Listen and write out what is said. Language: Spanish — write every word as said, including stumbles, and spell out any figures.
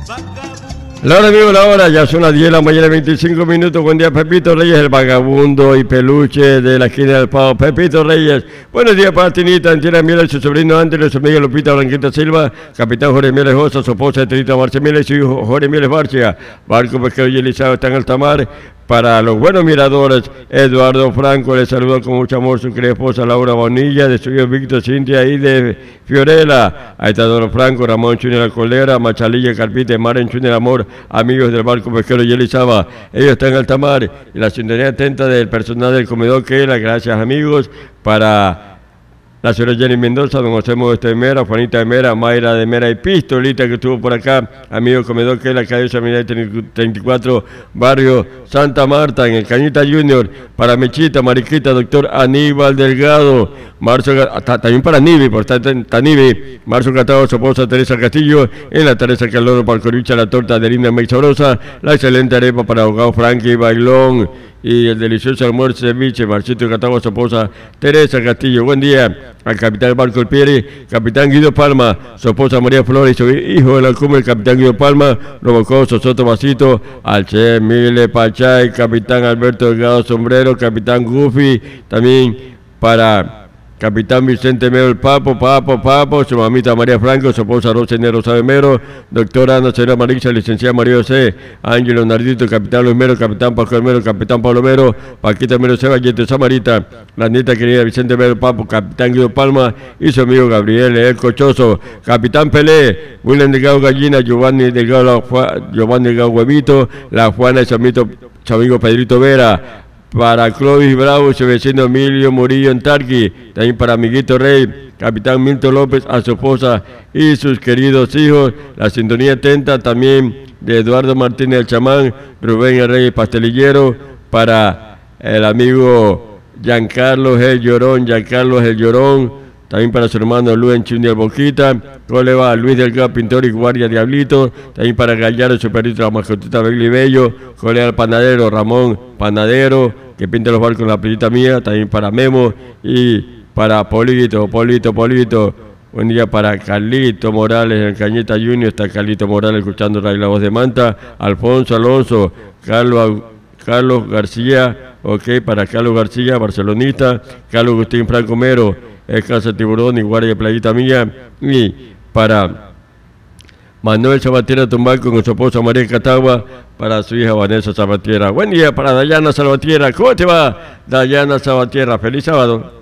La hora, amigo, la hora, ya son las diez de la mañana, veinticinco minutos. Buen día, Pepito Reyes, el vagabundo y peluche de la esquina del Pavo. Pepito Reyes, buenos días para Tinita, Antiera Miela, su sobrino Andrés, su amiga Lupita Blanquita Silva, capitán Jorge Mieles Josa, su esposa Tinita Marcia Mieles, su hijo Jorge Mieles Barcia, barco pesquero y Elizabeth está en alta mar. Para los buenos miradores, Eduardo Franco le saluda con mucho amor su querida esposa Laura Bonilla, de su hijo Víctor Cintia y de Fiorella. Ahí está Eduardo Franco, Ramón Chuña la Colera, Machalilla, Carpita, Maren Chuña el Amor, amigos del barco pesquero y Elizabeth. Ellos están en alta mar y la sintonía atenta del personal del comedor Kela. Gracias, amigos. Para la señora Jenny Mendoza, don José Modesto de Mera, Juanita de Mera, Mayra de Mera y Pistolita que estuvo por acá, amigo comedor que la calle Saminay treinta y cuatro, barrio Santa Marta, en el Cañita Junior, para Mechita, Mariquita, doctor Aníbal Delgado, Marzo, también para Nibi, por Tanibi, Marzo Catado, su esposa Teresa Castillo, en la Teresa Caloro, para Coricha, la torta de Linda May Sabrosa, la excelente arepa para abogado Frankie Bailón, y el delicioso almuerzo de ceviche, Marcito Catagua, su esposa Teresa Castillo. Buen día al capitán del barco El Pieri, capitán Guido Palma, su esposa María Flores, su hijo de la cumbre, el capitán Guido Palma, Robocoso, Soto Basito, al Che Mile Pachay, capitán Alberto Delgado Sombrero, capitán Goofy, también para capitán Vicente Mero el Papo, Papo, Papo, su mamita María Franco, su esposa Rosa Enero Sabe Mero, doctora Ana Serena Marisa, licenciada María José, Ángelo Nardito, capitán Luis Mero, capitán Pascual Mero, capitán Pablo Mero, Paquita Mero Seba, Yete Samarita, la nieta querida Vicente Mero el Papo, capitán Guido Palma y su amigo Gabriel El Cochoso, capitán Pelé, William Delgado Gallina, Giovanni Delgado, Giovanni Delgado Huevito, la Juana y su amigo, su amigo Pedrito Vera, para Clovis Bravo, su vecino Emilio Murillo en Tarqui, también para amiguito Rey, capitán Milton López, a su esposa y sus queridos hijos, la sintonía atenta también de Eduardo Martínez el Chamán, Rubén el Rey Pastelillero, para el amigo Giancarlo El Llorón, Giancarlo El Llorón, también para su hermano Luis Enchundi Boquita, ¿cómo le va? Luis Delgado, pintor y guardia Diablito, también para Gallardo, su perrito, la mascotita Begli Bello, ¿cómo le va al panadero? Ramón Panadero, que pinta los barcos en la playita mía, también para Memo y para Polito, Polito, Polito. Buen día para Carlito Morales, en Cañeta Junior, está Carlito Morales escuchando la voz de Manta, Alfonso Alonso, Carlos, Carlos García, ok, para Carlos García, barcelonista, Carlos Agustín Franco Mero, es Casa Tiburón y guardia de playita mía, y para Manuel Sabatiera Tumbalco con su esposa María Catagua, para su hija Vanessa Sabatiera. Buen día para Dayana Sabatiera. ¿Cómo te va, Dayana Sabatiera? Feliz sábado.